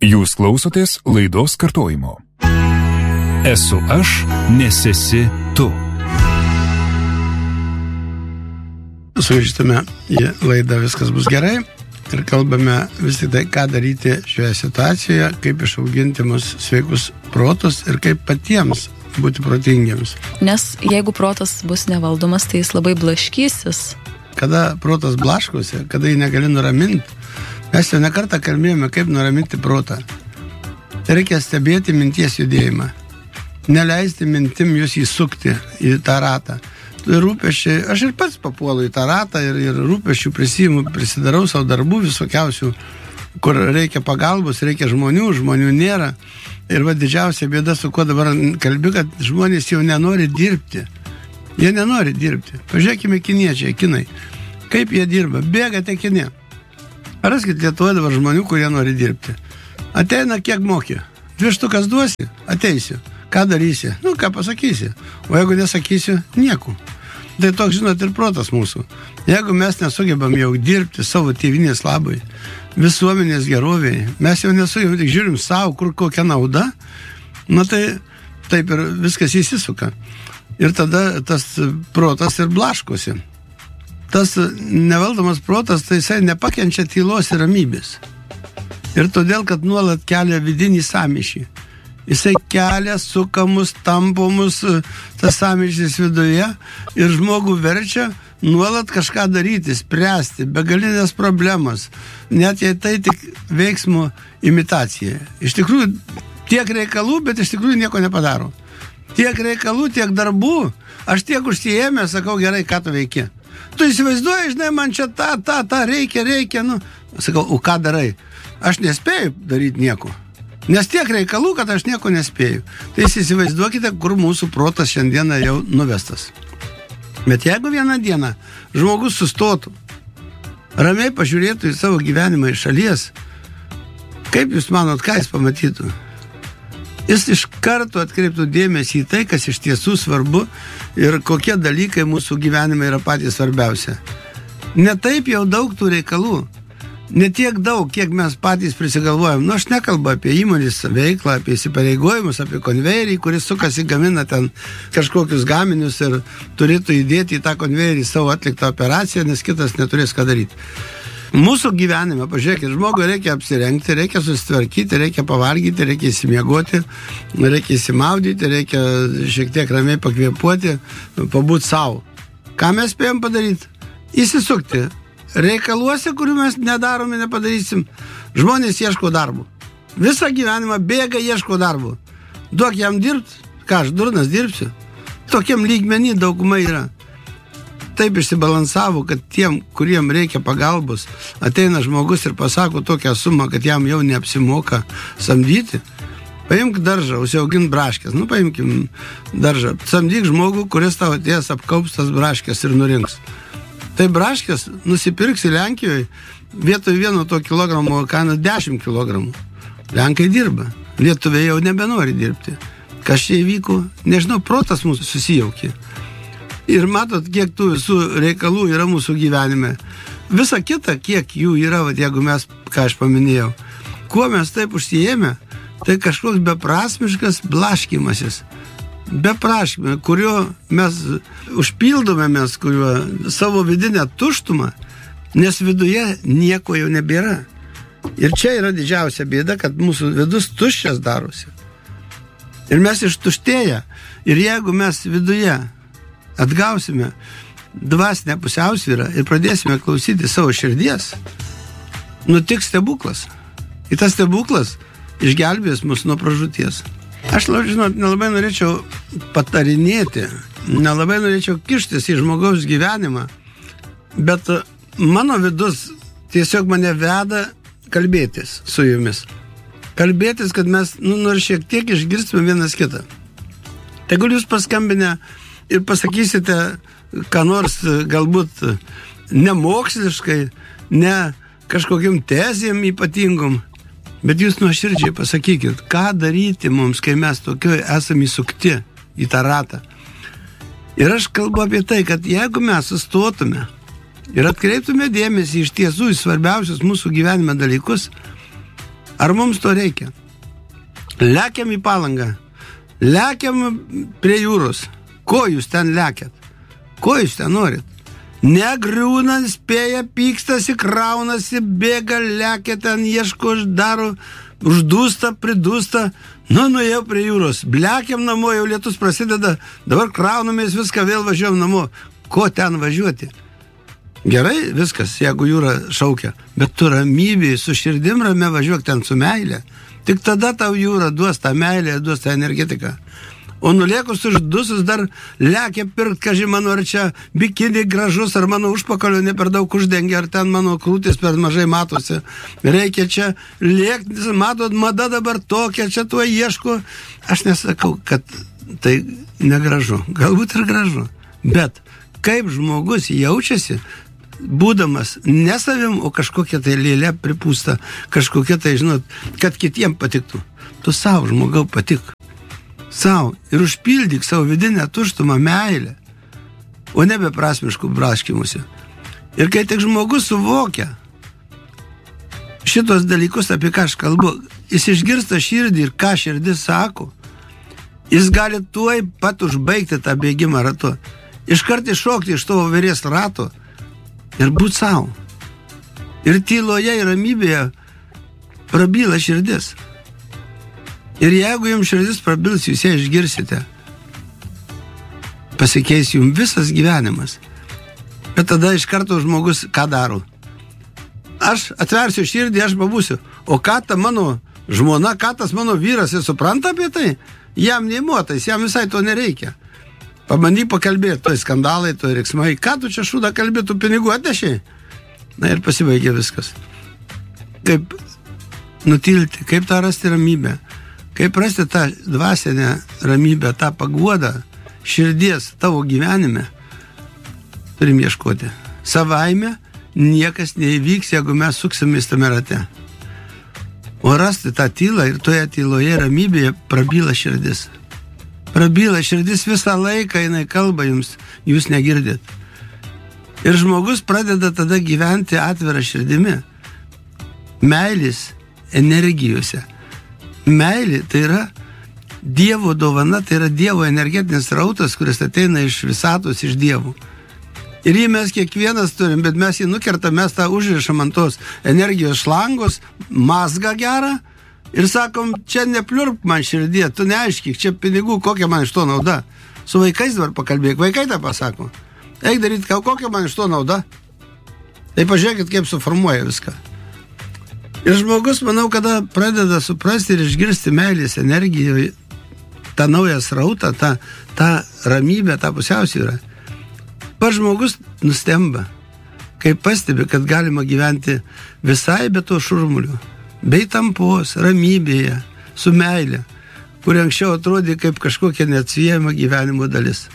Jūs klausotės laidos kartojimo. Esu aš, nes esi tu. Sugrįžtame į laidą Viskas bus gerai ir kalbame vis tik tai, ką daryti šioje situacijoje, kaip išauginti mūsų sveikus protus ir kaip patiems būti protingiems. Nes jeigu protas bus nevaldomas, tai jis labai blaškysis. Kada protas blaškosi, kada jį negali nuraminti, mes jau nekartą kalbėjome, kaip nuraminti protą. Tai reikia stebėti minties judėjimą. Neleisti mintim jūs įsukti į tą ratą. Rūpesčiai, aš ir pats papuolu į tą ratą ir rūpesčių prisidarau savo darbų visokiausių, kur reikia pagalbos, reikia žmonių nėra. Ir didžiausia bėda, su kuo dabar kalbi, kad žmonės jau nenori dirbti. Jie nenori dirbti. Pažiūrėkime kinai. Kaip jie dirba? Bėgate kine. Raskite Lietuvoje dabar žmonių, kurie nori dirbti. Ateina, kiek moki. 2 štukas duosi, ateisiu. Ką darysi? Ką pasakysi. O jeigu nesakysiu, nieko. Tai toks, žinot, ir protas mūsų. Jeigu mes nesugebam jau dirbti savo tėvynės labai, visuomenės geroviai, mes jau nesugebam, tik žiūrim savo, kur kokia nauda, tai taip ir viskas įsisuka. Ir tada tas protas ir blaškosi. Tas nevaldomas protas, tai jisai nepakenčia tylos ir ramybės. Ir todėl, kad nuolat kelia vidinį sąmyšį. Jisai kelia, sukamus, tampomus, tas sąmyšis viduje ir žmogų verčia nuolat kažką daryti, spręsti, begalinės problemas. Net jei tai tik veiksmo imitacija. Iš tikrųjų, tiek reikalų, bet iš tikrųjų nieko nepadaro. Tiek reikalų, tiek darbų. Aš tiek užsiėmę, sakau, gerai, ką tu veiki. Tu įsivaizduoji, žinai, man čia tą reikia. Sakau, o ką darai? Aš nespėju daryti nieko. Nes tiek reikalų, kad aš nieko nespėju. Tai įsivaizduokite, kur mūsų protas šiandieną jau nuvestas. Bet jeigu vieną dieną žmogus sustotų, ramiai pažiūrėtų į savo gyvenimą iš šalies, kaip jūs manot, ką jis pamatytų? Jis iš karto atkreiptų dėmesį į tai, kas iš tiesų svarbu ir kokie dalykai mūsų gyvenime yra patys svarbiausia. Ne taip jau daug tų reikalų. Ne tiek daug, kiek mes patys prisigalvojam. Aš nekalbu apie įmonės veiklą, apie įsipareigojimus, apie konvejerį, kuris sukasi, gamina ten kažkokius gaminius ir turėtų įdėti į tą konvejerį savo atliktą operaciją, nes kitas neturės ką daryti. Mūsų gyvenime, pažiūrėkit, žmogui reikia apsirengti, reikia susitvarkyti, reikia pavalgyti, reikia įsimieguoti, reikia įsimaudyti, reikia šiek tiek ramiai pakvėpuoti, pabūti savo. Ką mes spėjom padaryti? Įsisukti. Reikaluose, kurių mes nedarome, nepadarysim. Žmonės ieško darbo. Visą gyvenimą bėga, ieško darbo. Duok jam dirbti, ką aš durnas dirbsiu. Tokiam lygmenį dauguma yra. Taip išsibalansavo, kad tiem, kuriem reikia pagalbos, ateina žmogus ir pasako tokią sumą, kad jam jau neapsimoka samdyti. Paimk daržą, užsiaugink braškės. Paimkim daržą. Samdyk žmogų, kuris tavo atėjęs apkaups tas braškės ir nurinks. Tai braškės nusipirksi Lenkijoje, vietoj 1 kilogramo kaina 10 kilogramų. Lenkai dirba. Lietuviai jau nebenori dirbti. Kas čia įvyko? Nežinau, protas mūsų susijaukė. Ir matot, kiek tų visų reikalų yra mūsų gyvenime. Visa kita, kiek jų yra, jeigu mes, ką aš paminėjau. Kuo mes taip užsiėmė, tai kažkoks beprasmiškas blaškymasis. Beprašymė, kurio mes užpildome kuriuo savo vidinę tuštumą, nes viduje nieko jau nebėra. Ir čia yra didžiausia bėda, kad mūsų vidus tuščias darosi. Ir mes ištuštėję. Ir jeigu mes viduje atgausime dvasinę pusiausvyrą ir pradėsime klausyti savo širdies, nutiks stebuklas. Ir tas stebuklas išgelbės mus nuo pražūties. Aš, žinot, nelabai norėčiau patarinėti, nelabai norėčiau kištis į žmogaus gyvenimą, bet mano vidus tiesiog mane veda kalbėtis su jumis. Kalbėtis, kad mes nors šiek tiek išgirstume vienas kitą. Tegul jūs paskambinę ir pasakysite, ką nors galbūt nemoksliškai, ne kažkokiam tezėm ypatingom, bet jūs nuoširdžiai pasakykit, ką daryti mums, kai mes tokioj esame įsukti į tą ratą. Ir aš kalbu apie tai, kad jeigu mes sustotume ir atkreiptume dėmesį iš tiesų į svarbiausius mūsų gyvenime dalykus, Ar mums to reikia? Lekiam į Palangą. Lekiam prie jūros. Ko jūs ten lekiat? Ko jūs ten norit? Negriūna, spėja, pykstasi, kraunasi, bėga, lekia ten, ieško, daro, uždūsta, pridūsta. Nuėjau prie jūros. Blekiam namo, jau lietus prasideda. Dabar kraunamės viską, vėl važiuojam namo. Ko ten važiuoti? Gerai, viskas, jeigu jūra šaukia. Bet tu ramybėj, su širdim ramia važiuok ten su meilė. Tik tada tau jūra duos tą meilę, duos tą energetiką. O nuliekus uždusus dar lekia pirkt, kaži mano, ar čia bikini gražus, ar mano užpakalio ne per daug uždengia, ar ten mano krūtis per mažai matosi. Reikia čia lėkti, matot, mada dabar tokia, čia tuo ieško. Aš nesakau, kad tai negražu. Galbūt ir gražu. Bet kaip žmogus jaučiasi, būdamas ne savim, o kažkokia tai lėlė pripūsta, kažkokia tai, žinot, kad kitiem patiktų. Tu savo žmogau patik. Sau ir užpildyk savo vidinę tuštumą meilę, o ne beprasmiškų braškymusi. Ir kai tik žmogus suvokia šitos dalykus, apie ką aš kalbu, jis išgirsta širdį ir ką širdis sako, jis gali tuoj pat užbaigti tą bėgimą ratu. Iškart iššokti iš tavo verės rato ir būt savo. Ir tyloje ir ramybėje prabyla širdis. Ir jeigu jums širdis prabils, jūs ją išgirsite, pasikeis jums visas gyvenimas. Bet tada iš karto žmogus ką daro? Aš atversiu širdį, aš pabūsiu. O ką ta mano žmona, ką tas mano vyras, jis supranta apie tai? Jam neįmotais, jam visai to nereikia. Pabandyk pakalbėti, to skandalai, to reiksmai. Ką tu čia šūda kalbė, tu pinigų atnešiai? Na ir pasibaigė viskas. Kaip nutilti, kaip tą rasti ramybę. Kaip rasti tą dvasinę ramybę, tą paguodą širdies tavo gyvenime, turim ieškoti. Savaime niekas neįvyks, jeigu mes suksimės tame rate. O rasti tą tylą ir toje tyloje ramybėje prabyla širdis. Prabyla širdis visą laiką, jinai kalba jums, jūs negirdit. Ir žmogus pradeda tada gyventi atvirą širdimi. Meilės energijose. Meilė tai yra Dievo dovana, tai yra Dievo energetinis rautas, kuris ateina iš visatos, iš Dievų. Ir jį mes kiekvienas turim, bet mes jį nukertam, mes tą užrišam ant tos energijos šlangos, mazgą gerą ir sakom, čia nepliurp man širdie, tu neaiškik, čia pinigų, kokia man iš to nauda. Su vaikais dabar pakalbėk, vaikai tą pasako. Eik daryti, kokia man iš to nauda. Tai pažiūrėkit, kaip suformuoja viską. Ir žmogus, manau, kada pradeda suprasti ir išgirsti meilės energijoje tą naują srautą, tą ramybę, tą pusiausvyrą, pats žmogus nustemba, kai pastebi, kad galima gyventi visai be to šurmulio, bei tampos, ramybėje, su meilė, kuri anksčiau atrodė kaip kažkokia neatsiejama gyvenimo dalis.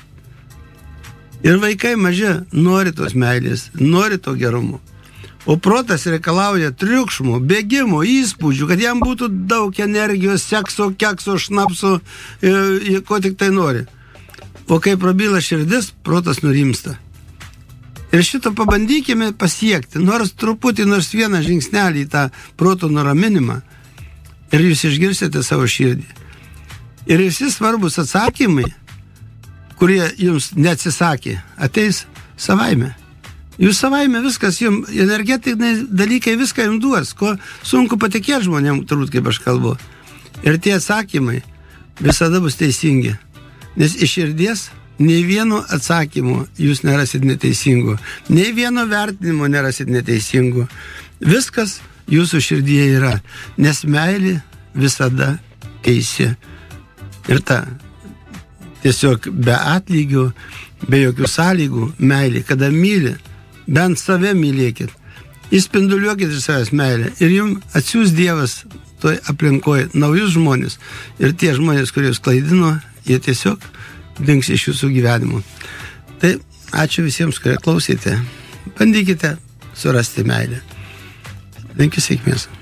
Ir vaikai maži nori tos meilės, nori to gerumo. O protas reikalauja triukšmų, bėgimų, įspūdžių, kad jam būtų daug energijos, sekso, kekso, šnapso, ko tik tai nori. O kai prabyla širdis, protas nurimsta. Ir šito pabandykime pasiekti, nors truputį, nors vieną žingsnelį į tą proto nuraminimą. Ir jūs išgirsite savo širdį. Ir visi svarbus atsakymai, kurie jums neatsisakė, ateis savaime. Jūs savaime viskas, jums energetiniai dalykai viską jums duos, ko sunku patikėti žmonėm, turbūt kaip aš kalbu. Ir tie atsakymai visada bus teisingi. Nes iš širdies nei vieno atsakymo jūs nerasit neteisingų, nei vieno vertinimo nerasit neteisingų. Viskas jūsų širdyje yra, nes meilė visada teisi. Ir ta tiesiog be atlygio, be jokių sąlygų meilė, kada myli, bent save mylėkit. Įspinduliuokit iš savęs meilę. Ir jums atsiųs Dievas toj aplinkoje naujus žmonės. Ir tie žmonės, kurie jūs klaidino, jie tiesiog dings iš jūsų gyvenimo. Tai ačiū visiems, kurie klausėte. Bandykite surasti meilę. Linkiu sėkmės.